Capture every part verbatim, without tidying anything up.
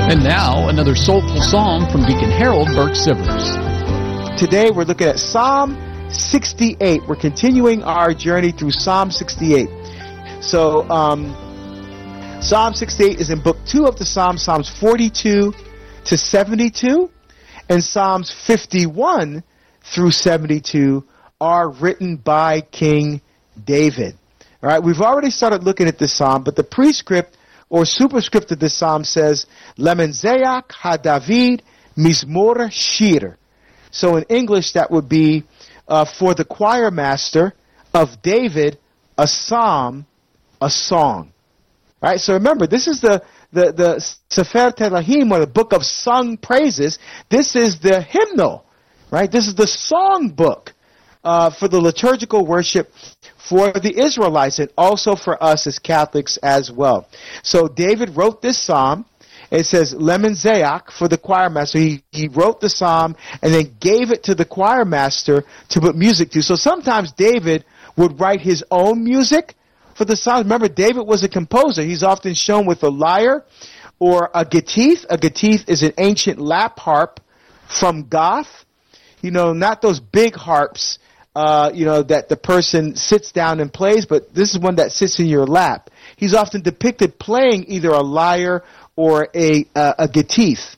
And now, another soulful psalm from Deacon Harold Burke-Sivers. Today we're looking at Psalm sixty-eight. We're continuing our journey through Psalm sixty-eight. So, um, Psalm sixty-eight is in book two of the Psalms, Psalms forty-two to seventy-two, and Psalms fifty-one through seventy-two are written by King David. All right, we've already started looking at this psalm, but the prescript or superscript of this psalm says, Lemenzeach ha-David Mizmor Shir. So in English, that would be uh, for the choir master of David, a psalm, a song. All right, so remember, this is the, the, the Sefer Tehillim, or the book of sung praises. This is the hymnal, right? This is the song book uh, for the liturgical worship for the Israelites and also for us as Catholics as well. So David wrote this psalm. It says Lemenzeach for the choir master. He, he wrote the psalm and then gave it to the choir master to put music to. So sometimes David would write his own music for the psalm. Remember, David was a composer. He's often shown with a lyre or a gatith. A gatith is an ancient lap harp from Goth. You know, not those big harps, uh, you know, that the person sits down and plays, but this is one that sits in your lap. He's often depicted playing either a lyre or a uh, a gatith.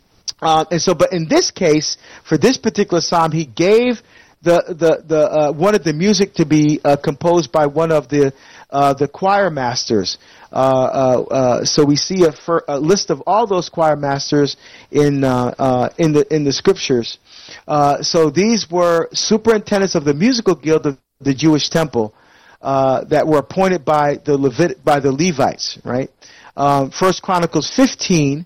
Uh, and so, but in this case, for this particular psalm, he gave the the the uh, wanted the music to be uh, composed by one of the uh, the choir masters. Uh, uh, uh, so we see a, fir- a list of all those choir masters in uh, uh, in the in the scriptures. Uh, so these were superintendents of the musical guild of the Jewish temple uh, that were appointed by the Levit- by the Levites, right? Um, First Chronicles fifteen,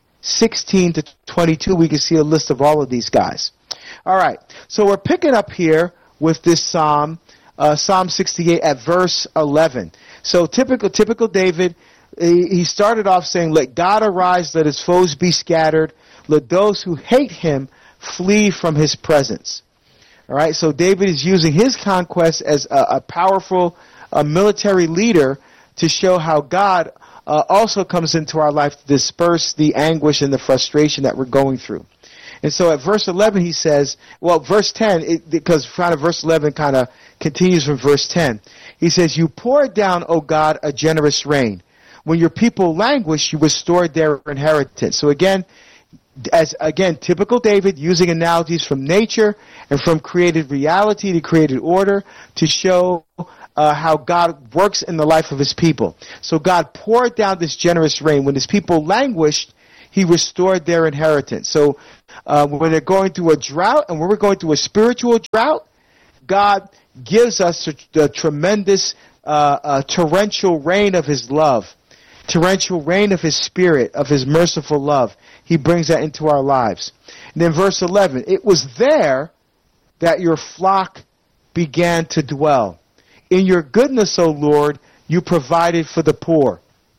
sixteen to twenty-two, we can see a list of all of these guys. All right, so we're picking up here with this psalm, uh, Psalm sixty-eight at verse eleven. So typical, typical David, he, he started off saying, "Let God arise, let his foes be scattered, let those who hate him flee from his presence." All right, so David is using his conquest as a, a powerful uh, military leader to show how God Uh, also comes into our life to disperse the anguish and the frustration that we're going through. And so at verse eleven he says, well, verse ten, it, because kind of verse eleven kind of continues from verse ten. He says, "You pour down, O God, a generous rain. When your people languish, you restored their inheritance." So again, as again, typical David using analogies from nature and from created reality to created order to show Uh, how God works in the life of his people. So God poured down this generous rain. When his people languished, he restored their inheritance. So uh, when they're going through a drought, and when we're going through a spiritual drought, God gives us a, a tremendous uh, uh, torrential rain of his love, torrential rain of his spirit, of his merciful love. He brings that into our lives. And then verse eleven, "It was there that your flock began to dwell. In your goodness, O Lord, you provided for the poor."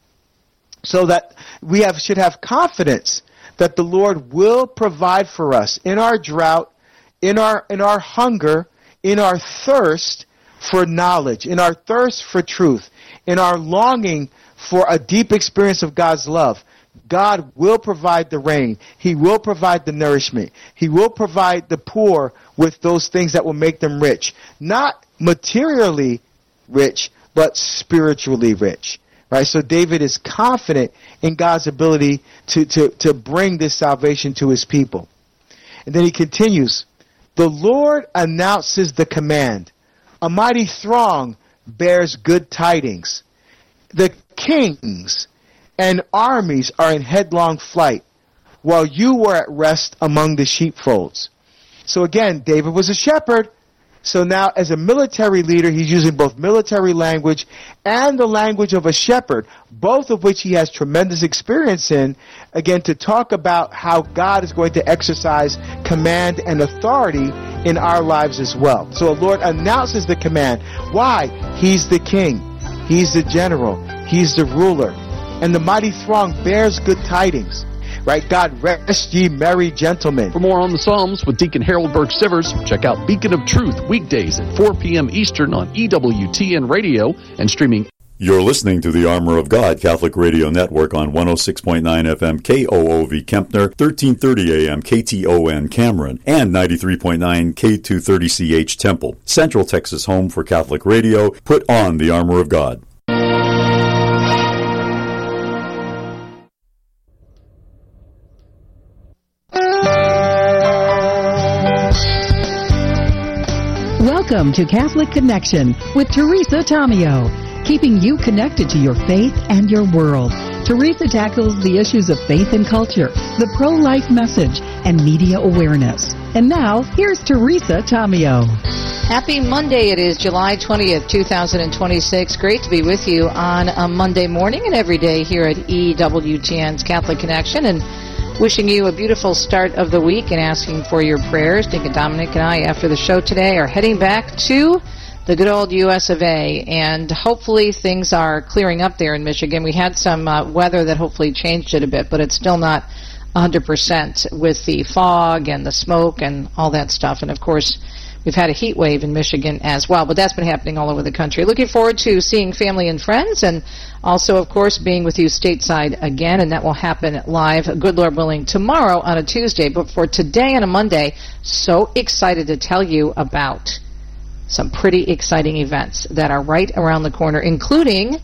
So that we have should have confidence that the Lord will provide for us in our drought, in our in our hunger, in our thirst for knowledge, in our thirst for truth, in our longing for a deep experience of God's love. God will provide the rain. He will provide the nourishment. He will provide the poor with those things that will make them rich. Not materially rich, but spiritually rich. Right? So David is confident in God's ability to, to, to bring this salvation to his people. And then he continues, "The Lord announces the command. A mighty throng bears good tidings. The kings and armies are in headlong flight, while you were at rest among the sheepfolds." So again, David was a shepherd. So now as a military leader, he's using both military language and the language of a shepherd, both of which he has tremendous experience in, again, to talk about how God is going to exercise command and authority in our lives as well. So the Lord announces the command. Why? He's the king. He's the general. He's the ruler. And the mighty throng bears good tidings. Right? God rest ye merry gentlemen. For more on the Psalms with Deacon Harold Burke-Sivers, check out Beacon of Truth weekdays at four p.m. Eastern on E W T N Radio and streaming You're listening to the Armor of God Catholic Radio Network on one oh six point nine F M K O O V Kempner, thirteen thirty A M K T O N Cameron, and ninety-three point nine K two thirty C H Temple. Central Texas home for Catholic radio. Put on the Armor of God. Welcome to Catholic Connection with Teresa Tomeo, keeping you connected to your faith and your world. Teresa tackles the issues of faith and culture, the pro-life message, and media awareness. And now, here's Teresa Tomeo. Happy Monday. It is July twentieth, two thousand twenty-six. Great to be with you on a Monday morning and every day here at E W T N's Catholic Connection, and wishing you a beautiful start of the week and asking for your prayers. Deacon Dominic and I, after the show today, are heading back to the good old U S of A, and hopefully things are clearing up there in Michigan. We had some uh, weather that hopefully changed it a bit, but it's still not one hundred percent with the fog and the smoke and all that stuff. And, of course, we've had a heat wave in Michigan as well, but that's been happening all over the country. Looking forward to seeing family and friends, and also, of course, being with you stateside again, and that will happen live, good Lord willing, tomorrow on a Tuesday. But for today on a Monday, so excited to tell you about some pretty exciting events that are right around the corner, including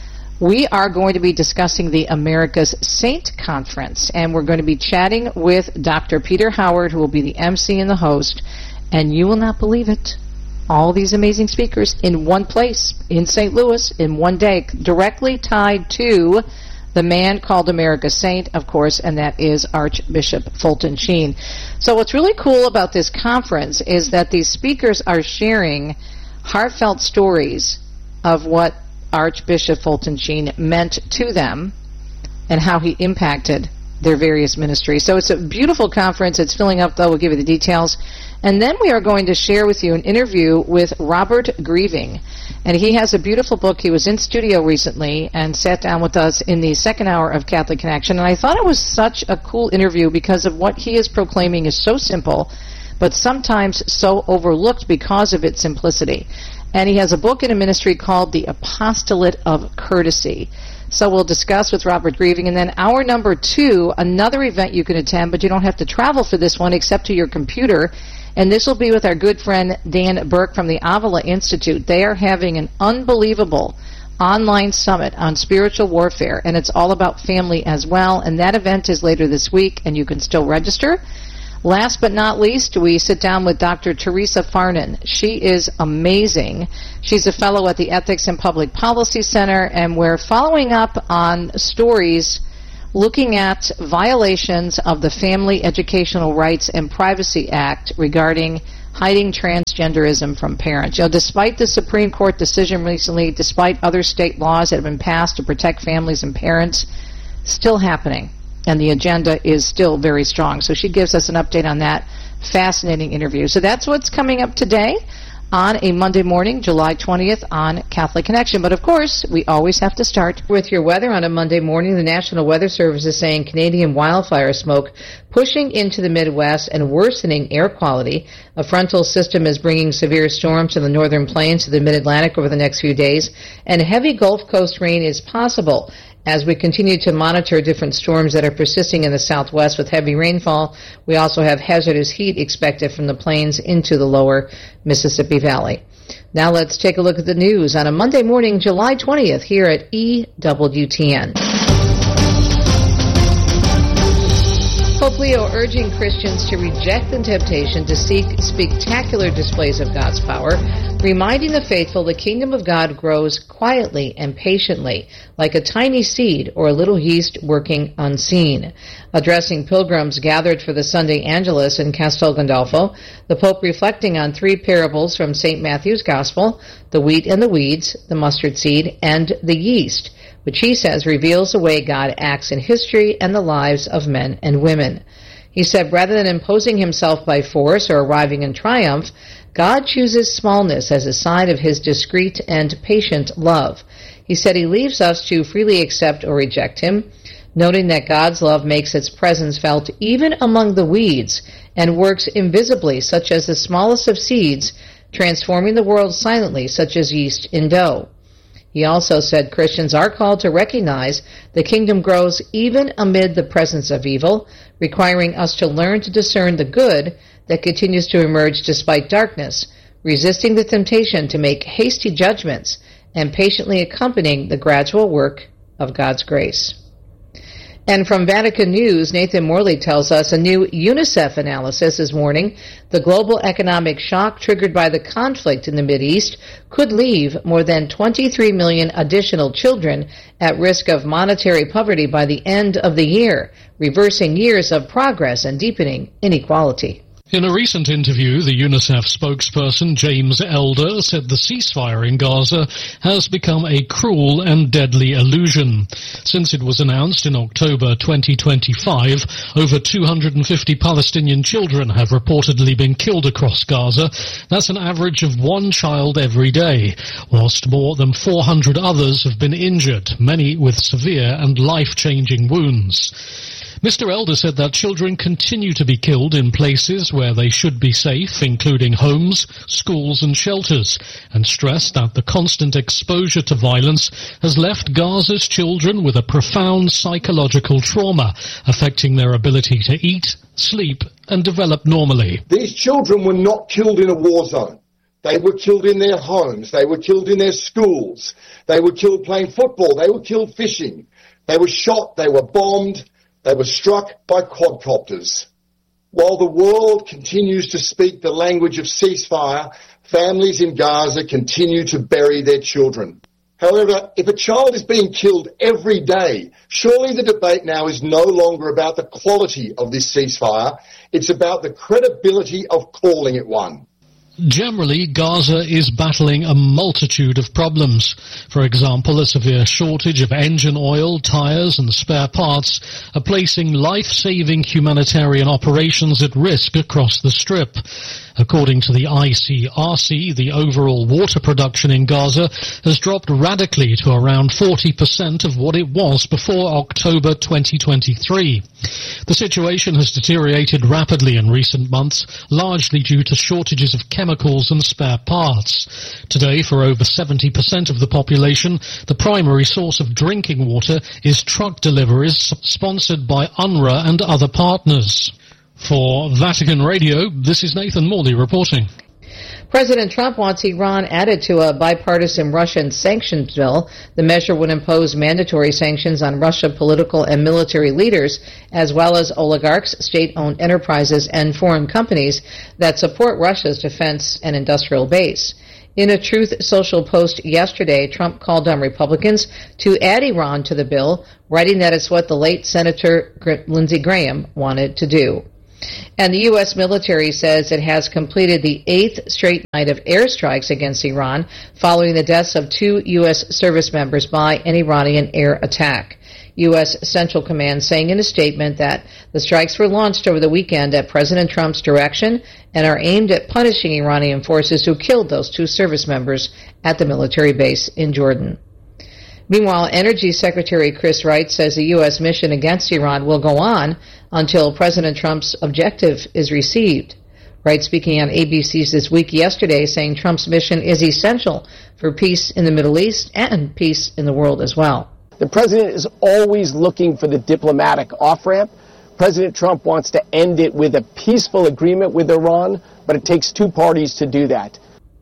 we are going to be discussing the America's Saint Conference, and we're going to be chatting with Doctor Peter Howard, who will be the M C and the host, and you will not believe it. All these amazing speakers in one place, in Saint Louis, in one day, directly tied to the man called America's Saint, of course, and that is Archbishop Fulton Sheen. So what's really cool about this conference is that these speakers are sharing heartfelt stories of what Archbishop Fulton Sheen meant to them and how he impacted their various ministries. So it's a beautiful conference. It's filling up, though. We'll give you the details. And then we are going to share with you an interview with Robert Grieving. And he has a beautiful book. He was in studio recently and sat down with us in the second hour of Catholic Connection. And I thought it was such a cool interview because of what he is proclaiming is so simple, but sometimes so overlooked because of its simplicity. And he has a book and a ministry called The Apostolate of Courtesy. So we'll discuss with Robert Grieving. And then hour number two, another event you can attend, but you don't have to travel for this one except to your computer. And this will be with our good friend Dan Burke from the Avila Institute. They are having an unbelievable online summit on spiritual warfare, and it's all about family as well. And that event is later this week, and you can still register. Last but not least, we sit down with Doctor Teresa Farnan. She is amazing. She's a fellow at the Ethics and Public Policy Center, and we're following up on stories looking at violations of the Family Educational Rights and Privacy Act regarding hiding transgenderism from parents. You know, despite the Supreme Court decision recently, despite other state laws that have been passed to protect families and parents, still happening. And the agenda is still very strong. So she gives us an update on that fascinating interview. So that's what's coming up today on a Monday morning, July twentieth, on Catholic Connection. But, of course, we always have to start with your weather on a Monday morning. The National Weather Service is saying Canadian wildfire smoke pushing into the Midwest and worsening air quality. A frontal system is bringing severe storms to the northern plains to the mid-Atlantic over the next few days, and heavy Gulf Coast rain is possible as we continue to monitor different storms that are persisting in the southwest with heavy rainfall. We also have hazardous heat expected from the plains into the lower Mississippi Valley. Now let's take a look at the news on a Monday morning, July twentieth, here at E W T N. Pope Leo urging Christians to reject the temptation to seek spectacular displays of God's power, reminding the faithful the kingdom of God grows quietly and patiently, like a tiny seed or a little yeast working unseen. Addressing pilgrims gathered for the Sunday Angelus in Castel Gandolfo, the Pope reflecting on three parables from Saint Matthew's Gospel, the wheat and the weeds, the mustard seed, and the yeast, which he says reveals the way God acts in history and the lives of men and women. He said rather than imposing himself by force or arriving in triumph, God chooses smallness as a sign of his discreet and patient love. He said he leaves us to freely accept or reject him, noting that God's love makes its presence felt even among the weeds and works invisibly, such as the smallest of seeds, transforming the world silently, such as yeast in dough. He also said Christians are called to recognize the kingdom grows even amid the presence of evil, requiring us to learn to discern the good that continues to emerge despite darkness, resisting the temptation to make hasty judgments, and patiently accompanying the gradual work of God's grace. And from Vatican News, Nathan Morley tells us a new UNICEF analysis is warning the global economic shock triggered by the conflict in the Mideast could leave more than twenty-three million additional children at risk of monetary poverty by the end of the year, reversing years of progress and deepening inequality. In a recent interview, the UNICEF spokesperson James Elder said the ceasefire in Gaza has become a cruel and deadly illusion. Since it was announced in October twenty twenty-five, over two hundred fifty Palestinian children have reportedly been killed across Gaza. That's an average of one child every day, whilst more than four hundred others have been injured, many with severe and life-changing wounds. Mister Elder said that children continue to be killed in places where they should be safe, including homes, schools and shelters, and stressed that the constant exposure to violence has left Gaza's children with a profound psychological trauma, affecting their ability to eat, sleep and develop normally. These children were not killed in a war zone. They were killed in their homes. They were killed in their schools. They were killed playing football. They were killed fishing. They were shot. They were bombed. They were struck by quadcopters. While the world continues to speak the language of ceasefire, families in Gaza continue to bury their children. However, if a child is being killed every day, surely the debate now is no longer about the quality of this ceasefire. It's about the credibility of calling it one. Generally, Gaza is battling a multitude of problems. For example, a severe shortage of engine oil, tires and spare parts are placing life-saving humanitarian operations at risk across the Strip. According to the I C R C, the overall water production in Gaza has dropped radically to around forty percent of what it was before October twenty twenty-three. The situation has deteriorated rapidly in recent months, largely due to shortages of chemicals and spare parts. Today, for over seventy percent of the population, the primary source of drinking water is truck deliveries sponsored by UNRWA and other partners. For Vatican Radio, this is Nathan Morley reporting. President Trump wants Iran added to a bipartisan Russian sanctions bill. The measure would impose mandatory sanctions on Russian political and military leaders, as well as oligarchs, state-owned enterprises, and foreign companies that support Russia's defense and industrial base. In a Truth Social post yesterday, Trump called on Republicans to add Iran to the bill, writing that it's what the late Senator Lindsey Graham wanted to do. And the U S military says it has completed the eighth straight night of airstrikes against Iran following the deaths of two U S service members by an Iranian air attack. U S Central Command saying in a statement that the strikes were launched over the weekend at President Trump's direction and are aimed at punishing Iranian forces who killed those two service members at the military base in Jordan. Meanwhile, Energy Secretary Chris Wright says the U S mission against Iran will go on until President Trump's objective is received. Wright speaking on A B C's This Week yesterday saying Trump's mission is essential for peace in the Middle East and peace in the world as well. The president is always looking for the diplomatic off-ramp. President Trump wants to end it with a peaceful agreement with Iran, but it takes two parties to do that.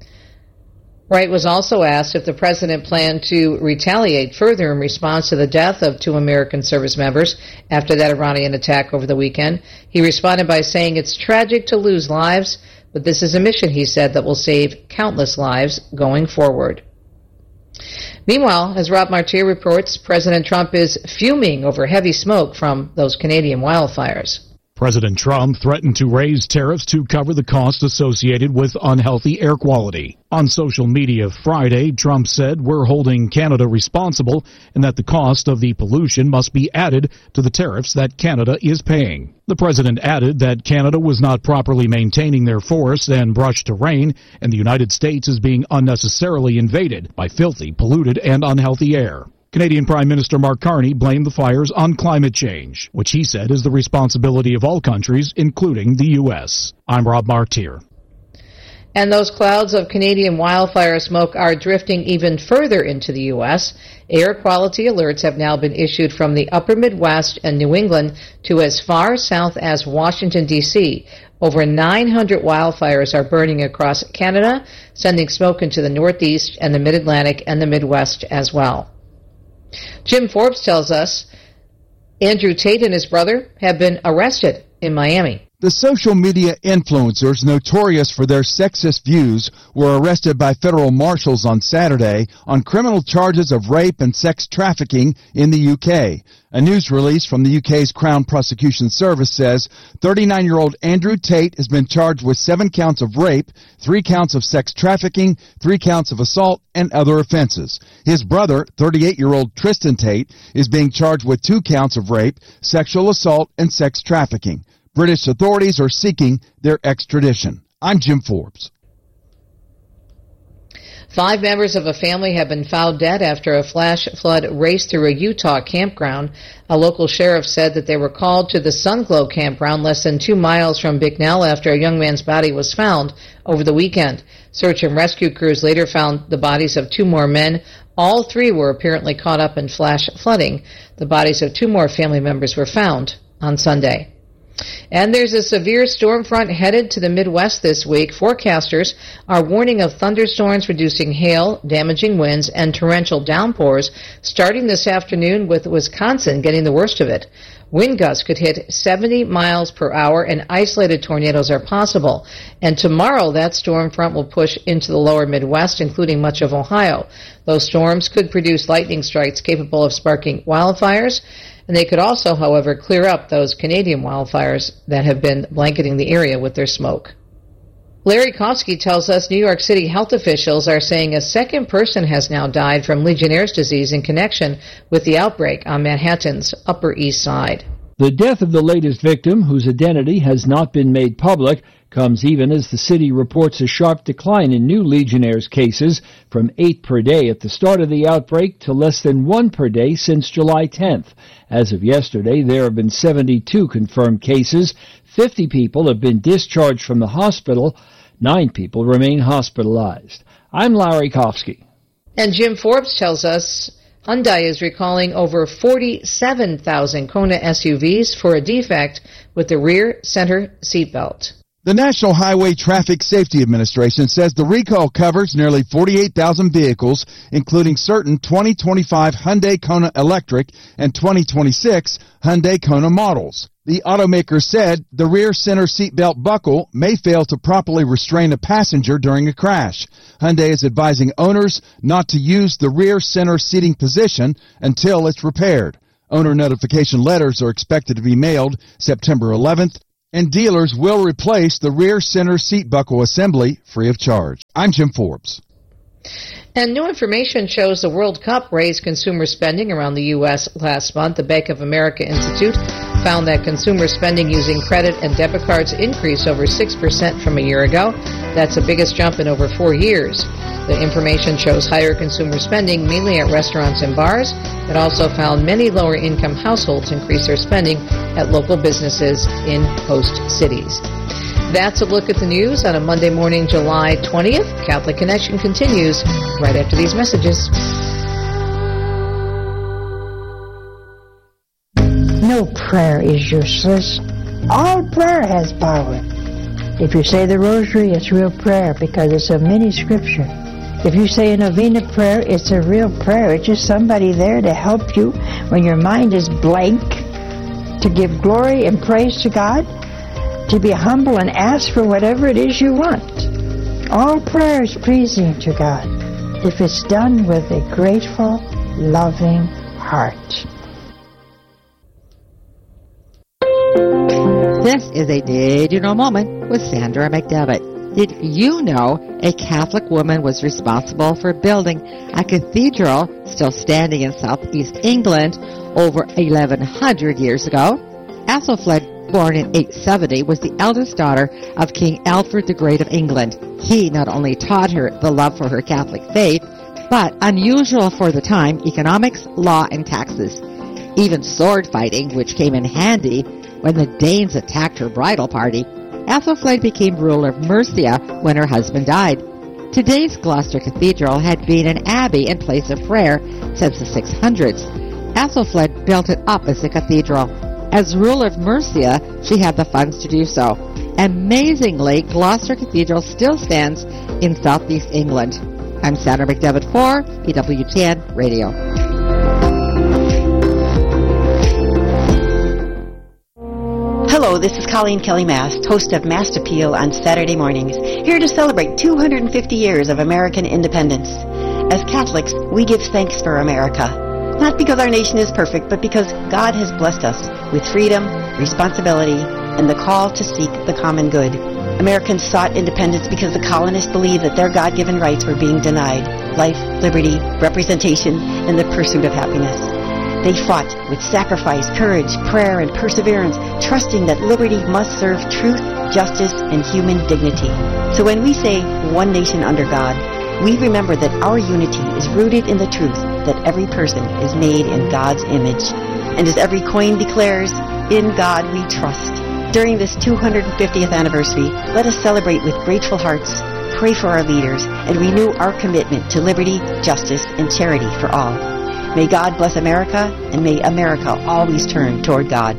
Wright was also asked if the president planned to retaliate further in response to the death of two American service members after that Iranian attack over the weekend. He responded by saying it's tragic to lose lives, but this is a mission, he said, that will save countless lives going forward. Meanwhile, as Rob Martier reports, President Trump is fuming over heavy smoke from those Canadian wildfires. President Trump threatened to raise tariffs to cover the cost associated with unhealthy air quality. On social media Friday, Trump said we're holding Canada responsible and that the cost of the pollution must be added to the tariffs that Canada is paying. The president added that Canada was not properly maintaining their forests and brush terrain, and the United States is being unnecessarily invaded by filthy, polluted, and unhealthy air. Canadian Prime Minister Mark Carney blamed the fires on climate change, which he said is the responsibility of all countries, including the U S. I'm Rob Martier. And those clouds of Canadian wildfire smoke are drifting even further into the U S. Air quality alerts have now been issued from the upper Midwest and New England to as far south as Washington, D C Over nine hundred wildfires are burning across Canada, sending smoke into the Northeast and the Mid-Atlantic and the Midwest as well. Jim Forbes tells us Andrew Tate and his brother have been arrested in Miami. The social media influencers notorious for their sexist views were arrested by federal marshals on Saturday on criminal charges of rape and sex trafficking in the U K. A news release from the U K's Crown Prosecution Service says thirty-nine-year-old Andrew Tate has been charged with seven counts of rape, three counts of sex trafficking, three counts of assault, and other offenses. His brother, thirty-eight-year-old Tristan Tate, is being charged with two counts of rape, sexual assault, and sex trafficking. British authorities are seeking their extradition. I'm Jim Forbes. Five members of a family have been found dead after a flash flood raced through a Utah campground. A local sheriff said that they were called to the Sunglow campground less than two miles from Bicknell after a young man's body was found over the weekend. Search and rescue crews later found the bodies of two more men. All three were apparently caught up in flash flooding. The bodies of two more family members were found on Sunday. And there's a severe storm front headed to the Midwest this week. Forecasters are warning of thunderstorms producing hail, damaging winds, and torrential downpours starting this afternoon, with Wisconsin getting the worst of it. Wind gusts could hit seventy miles per hour and isolated tornadoes are possible. And tomorrow that storm front will push into the lower Midwest, including much of Ohio. Those storms could produce lightning strikes capable of sparking wildfires. And they could also, however, clear up those Canadian wildfires that have been blanketing the area with their smoke. Larry Kofsky tells us New York City health officials are saying a second person has now died from Legionnaire's disease in connection with the outbreak on Manhattan's Upper East Side. The death of the latest victim, whose identity has not been made public, comes even as the city reports a sharp decline in new Legionnaire's cases, from eight per day at the start of the outbreak to less than one per day since July tenth. As of yesterday, there have been seventy-two confirmed cases. fifty people have been discharged from the hospital. Nine people remain hospitalized. I'm Larry Kofsky. And Jim Forbes tells us Hyundai is recalling over forty-seven thousand Kona S U Vs for a defect with the rear center seatbelt. The National Highway Traffic Safety Administration says the recall covers nearly forty-eight thousand vehicles, including certain twenty twenty-five Hyundai Kona Electric and twenty twenty-six Hyundai Kona models. The automaker said the rear center seatbelt buckle may fail to properly restrain a passenger during a crash. Hyundai is advising owners not to use the rear center seating position until it's repaired. Owner notification letters are expected to be mailed September eleventh. And dealers will replace the rear center seat buckle assembly free of charge. I'm Jim Forbes. And new information shows the World Cup raised consumer spending around the U S last month. The Bank of America Institute found that consumer spending using credit and debit cards increased over six percent from a year ago. That's the biggest jump in over four years. The information shows higher consumer spending, mainly at restaurants and bars. It also found many lower-income households increase their spending at local businesses in host cities. That's a look at the news on a Monday morning, July twentieth. Catholic Connection continues right after these messages. No prayer is useless. All prayer has power. If you say the rosary, it's real prayer because it's a mini scripture. If you say a novena prayer, it's a real prayer. It's just somebody there to help you when your mind is blank, to give glory and praise to God, to be humble and ask for whatever it is you want. All prayer is pleasing to God if it's done with a grateful, loving heart. This is a Did You Know moment with Sandra McDevitt. Did you know a Catholic woman was responsible for building a cathedral still standing in southeast England over eleven hundred years ago? Athelflaed, born in eight seventy, was the eldest daughter of King Alfred the Great of England. He not only taught her the love for her Catholic faith, but, unusual for the time, economics, law, and taxes. Even sword fighting, which came in handy when the Danes attacked her bridal party. Athelflaed became ruler of Mercia when her husband died. Today's Gloucester Cathedral had been an abbey and place of prayer since the six hundreds. Athelflaed built it up as a cathedral. As ruler of Mercia, she had the funds to do so. Amazingly, Gloucester Cathedral still stands in southeast England. I'm Sandra McDevitt for E W T N Radio. Hello, this is Colleen Kelly Mast, host of Mast Appeal on Saturday mornings, here to celebrate two hundred fifty years of American independence. As Catholics, we give thanks for America, not because our nation is perfect, but because God has blessed us with freedom, responsibility, and the call to seek the common good. Americans sought independence because the colonists believed that their God-given rights were being denied: life, liberty, representation, and the pursuit of happiness. They fought with sacrifice, courage, prayer, and perseverance, trusting that liberty must serve truth, justice, and human dignity. So when we say one nation under God, we remember that our unity is rooted in the truth that every person is made in God's image. And as every coin declares, in God we trust. During this two hundred fiftieth anniversary, let us celebrate with grateful hearts, pray for our leaders, and renew our commitment to liberty, justice, and charity for all. May God bless America, and may America always turn toward God.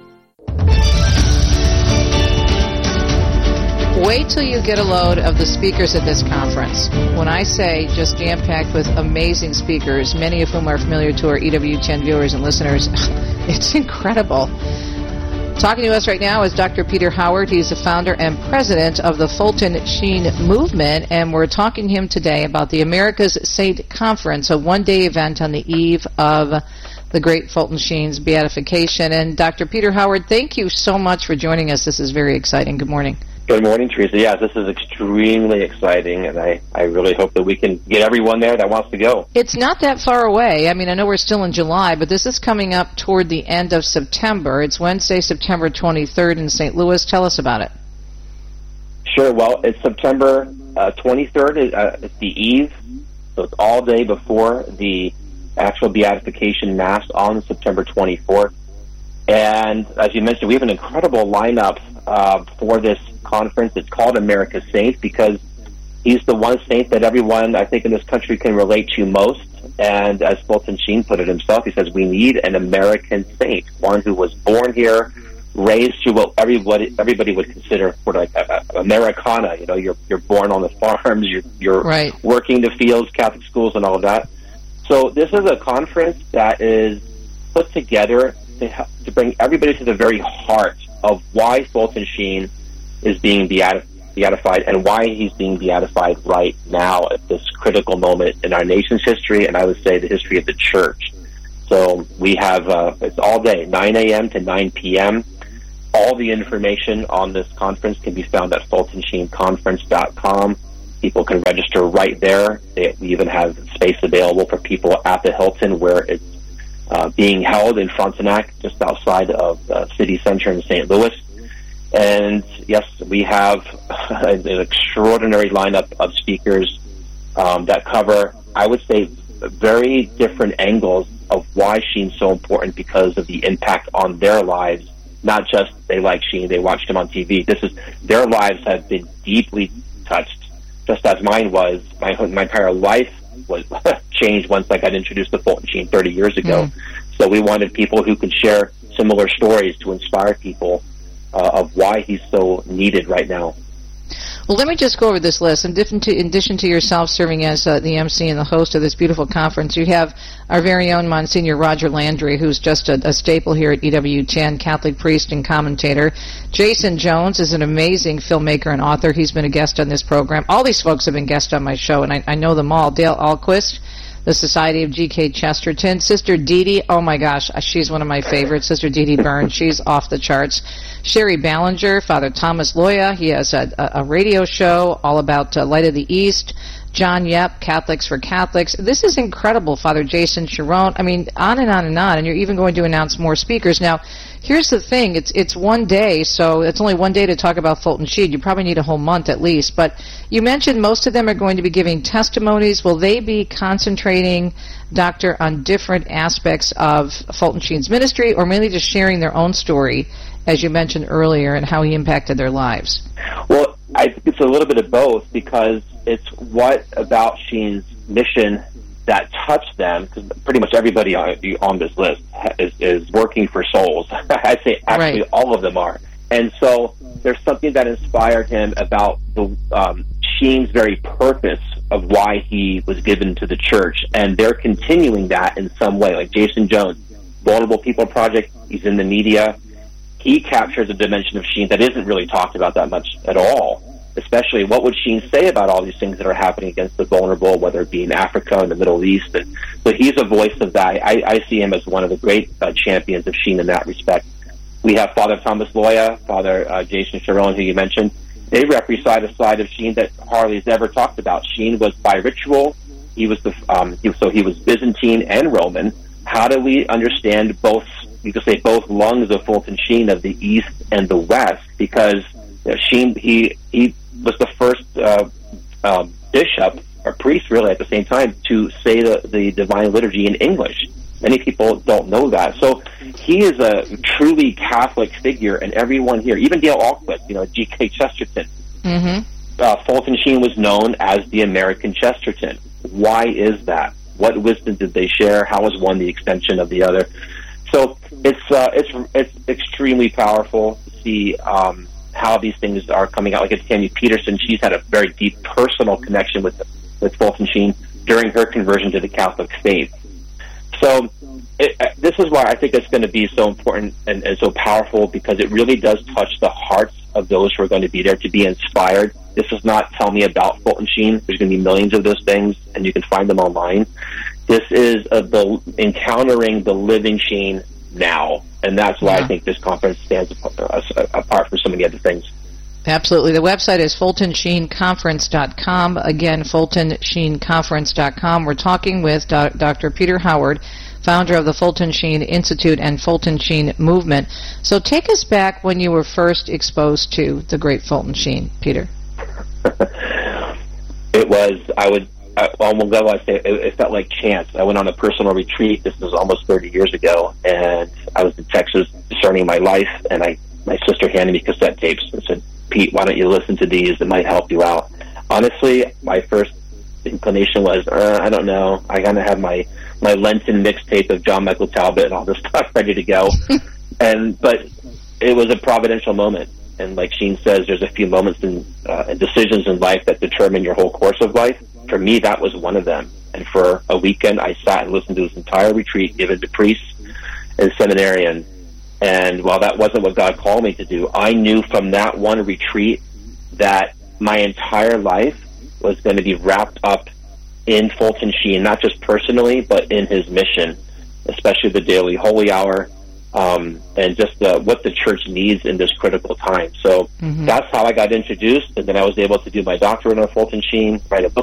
Wait till you get a load of the speakers at this conference. When I say just jam-packed with amazing speakers, many of whom are familiar to our E W T N viewers and listeners, it's incredible. Talking to us right now is Doctor Peter Howard. He's the founder and president of the Fulton Sheen Movement, and we're talking to him today about the America's Saint Conference, a one-day event on the eve of the great Fulton Sheen's beatification. And Doctor Peter Howard, thank you so much for joining us. This is very exciting. Good morning. Good morning, Teresa. Yes, this is extremely exciting, and I, I really hope that we can get everyone there that wants to go. It's not that far away. I mean, I know we're still in July, but this is coming up toward the end of September. It's Wednesday, September twenty-third in Saint Louis. Tell us about it. Sure. Well, it's September uh, twenty-third. Uh, it's the eve, so it's all day before the actual beatification Mass on September twenty-fourth. And as you mentioned, we have an incredible lineup uh, for this conference. It's called America's Saint because he's the one saint that everyone, I think, in this country can relate to most. And as Fulton Sheen put it himself, he says, we need an American saint, one who was born here, raised to what everybody everybody would consider sort of like a, a Americana. You know, you're you're born on the farms, you're you're right. working the fields, Catholic schools, and all of that. So this is a conference that is put together to, to bring everybody to the very heart of why Fulton Sheen is being beati- beatified and why he's being beatified right now at this critical moment in our nation's history, and I would say the history of the church. So we have, uh, it's all day, nine a.m. to nine p.m. All the information on this conference can be found at fulton sheen conference dot com. People can register right there. They, we even have space available for people at the Hilton where it's uh, being held in Frontenac, just outside of the city center in Saint Louis. And yes, we have an extraordinary lineup of speakers um, that cover, I would say, very different angles of why Sheen's so important because of the impact on their lives. Not just they like Sheen, they watched him on T V. This is their lives have been deeply touched, just as mine was. My my entire life was changed once I got introduced to Fulton Sheen thirty years ago. Mm. So we wanted people who could share similar stories to inspire people Uh, of why he's so needed right now. Well, let me just go over this list. In addition to, in addition to yourself serving as uh, the M C and the host of this beautiful conference, you have our very own Monsignor Roger Landry, who's just a, a staple here at E W T N, Catholic priest and commentator. Jason Jones is an amazing filmmaker and author. He's been a guest on this program. All these folks have been guests on my show, and I, I know them all. Dale Ahlquist, the Society of G K Chesterton. Sister Dee Dee, oh my gosh, she's one of my favorites. Sister Dee Dee Byrne, she's off the charts. Sherry Ballinger, Father Thomas Loya, he has a, a radio show all about uh, Light of the East. John Yep, Catholics for Catholics. This is incredible, Father Jason Sharon. I mean, on and on and on, and you're even going to announce more speakers. Now, here's the thing. It's it's one day, so it's only one day to talk about Fulton Sheen. You probably need a whole month at least. But you mentioned most of them are going to be giving testimonies. Will they be concentrating, Doctor, on different aspects of Fulton Sheen's ministry, or mainly just sharing their own story, as you mentioned earlier, and how he impacted their lives? Well, I think it's a little bit of both, because it's what about Sheen's mission that touched them, because pretty much everybody on, on this list is, is working for souls. I'd say actually right. all of them are. And so there's something that inspired him about the um, Sheen's very purpose of why he was given to the church, and they're continuing that in some way. Like Jason Jones, Vulnerable People Project, he's in the media. He captures a dimension of Sheen that isn't really talked about that much at all. Especially, what would Sheen say about all these things that are happening against the vulnerable, whether it be in Africa and the Middle East? And so he's a voice of that. I, I see him as one of the great uh, champions of Sheen in that respect. We have Father Thomas Loya, Father uh, Jason Sharon, who you mentioned. They represent a side of Sheen that Harley's ever talked about. Sheen was bi-ritual. He was the um, he, so he was Byzantine and Roman. How do we understand both? You could say both lungs of Fulton Sheen, of the East and the West, because you know, Sheen he he was the first uh, uh, bishop or priest, really, at the same time, to say the, the Divine Liturgy in English. Many people don't know that. So he is a truly Catholic figure, and everyone here, even Dale Ahlquist, you know, G K Chesterton. Mm-hmm. Uh, Fulton Sheen was known as the American Chesterton. Why is that? What wisdom did they share? How is one the extension of the other? So it's uh, it's it's extremely powerful to see um, how these things are coming out. Like it's Tammy Peterson, she's had a very deep personal connection with with Fulton Sheen during her conversion to the Catholic faith. So it, uh, this is why I think it's going to be so important and, and so powerful, because it really does touch the hearts of those who are going to be there to be inspired. This is not tell me about Fulton Sheen. There's going to be millions of those things, and you can find them online. This is a, the encountering the living Sheen now, and that's why yeah. I think this conference stands apart, uh, apart from so many other things. Absolutely. The website is fulton sheen conference dot com. Again, fulton sheen conference dot com. We're talking with Do- Doctor Peter Howard, founder of the Fulton Sheen Institute and Fulton Sheen Movement. So take us back when you were first exposed to the great Fulton Sheen, Peter. It was, I would, I, well, I say, it, it felt like chance. I went on a personal retreat. This was almost thirty years ago, and I was in Texas discerning my life, and I, my sister handed me cassette tapes and said, Pete, why don't you listen to these? It might help you out. Honestly, my first inclination was, uh, I don't know. I kind of have my, my Lenten mixtape of John Michael Talbot and all this stuff ready to go. and But it was a providential moment. And like Sheen says, there's a few moments and uh, decisions in life that determine your whole course of life. For me, that was one of them. And for a weekend, I sat and listened to this entire retreat given to priests and seminarians. And while that wasn't what God called me to do, I knew from that one retreat that my entire life was going to be wrapped up in Fulton Sheen, not just personally, but in his mission, especially the daily holy hour, um, and just uh, what the church needs in this critical time. So mm-hmm. that's how I got introduced, and then I was able to do my doctorate on Fulton Sheen, write a book